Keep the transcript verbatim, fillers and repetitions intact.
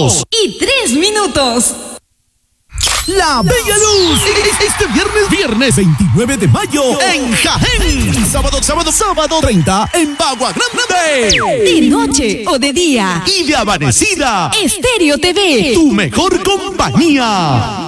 dos y tres minutos. La Bella Luz, este viernes, viernes veintinueve de mayo en Jaén. Sábado, sábado, sábado treinta en Bagua Grande. De noche o de día. Y de amanecida. Estéreo T V. Tu mejor compañía.